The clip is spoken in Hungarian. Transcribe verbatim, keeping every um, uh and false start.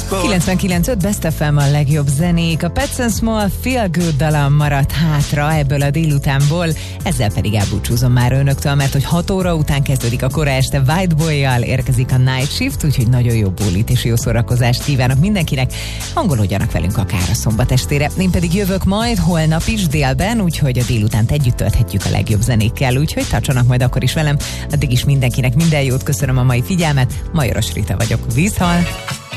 kilencvenkilenc öt Best ef em a legjobb zenék. A Pets and Small Feel Good dalam maradt hátra ebből a délutánból. Ezzel pedig elbúcsúzom már önöktől, mert hogy hat óra után kezdődik a kora este. White Boy-jal érkezik a Night Shift, úgyhogy nagyon jó bulit és jó szórakozást kívánok mindenkinek. Hangolódjanak velünk akár a szombat estére. Én pedig jövök majd holnap is délben, úgyhogy a délutánt együtt tölthetjük a legjobb zenékkel, úgyhogy tartsanak majd akkor is velem. Addig is mindenkinek minden jót, köszönöm a mai figyelmet. Majoros Rita vagyok. Viszhal!